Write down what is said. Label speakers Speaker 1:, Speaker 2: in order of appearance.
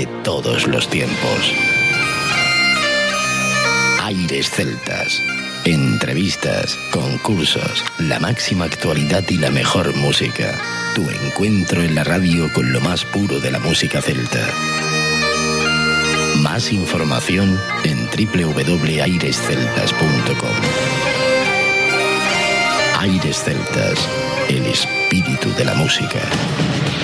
Speaker 1: de todos los tiempos. Aires Celtas. Entrevistas, concursos, la máxima actualidad y la mejor música. Tu encuentro en la radio con lo más puro de la música celta. Más información en www.airesceltas.com. Aires Celtas, el espíritu de la música.